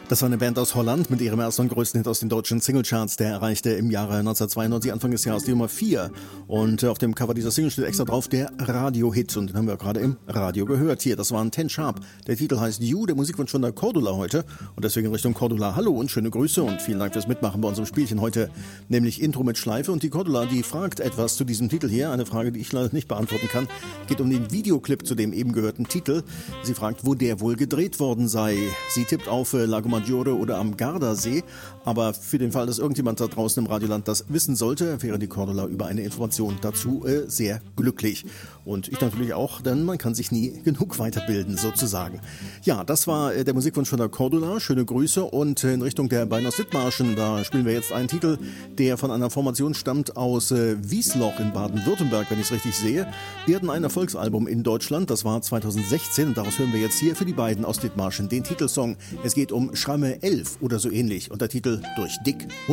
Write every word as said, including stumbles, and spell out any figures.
Das war eine Band aus Holland mit ihrem ersten und größten Hit aus den deutschen Singlecharts. Der erreichte im Jahre neunzehnhundertzweiundneunzig, Anfang des Jahres, die Nummer vier. Und auf dem Cover dieser Single steht extra drauf der Radio-Hit. Und den haben wir gerade im Radio gehört. Hier, das waren Ten Sharp. Der Titel heißt You, der Musikwunsch von der Cordula heute. Und deswegen in Richtung Cordula. Hallo und schöne Grüße und vielen Dank fürs Mitmachen bei unserem Spielchen heute. Nämlich Intro mit Schleife. Und die Cordula, die fragt etwas zu diesem Titel hier. Eine Frage, die ich leider nicht beantworten kann. Geht um den Videoclip zu dem eben gehörten Titel. Sie fragt, wo der wohl gedreht worden sei. Sie tippt auf äh, Lago Maggiore oder am Gardasee, aber für den Fall, dass irgendjemand da draußen im Radioland das wissen sollte, wäre die Cordula über eine Information dazu äh, sehr glücklich. Und ich natürlich auch, denn man kann sich nie genug weiterbilden, sozusagen. Ja, das war äh, der Musikwunsch von der Cordula. Schöne Grüße und äh, in Richtung der Beiner Dithmarschen, da spielen wir jetzt einen Titel, der von einer Formation stammt aus äh, Wiesloch in Baden-Württemberg, wenn ich es richtig sehe. Die hatten ein Erfolgsalbum in Deutschland, das war zweitausendsechzehn und daraus hören wir jetzt hier für die beiden aus Dithmarschen den Titelsong. Es geht um Schramme elf oder so ähnlich und der Titel Durch dick und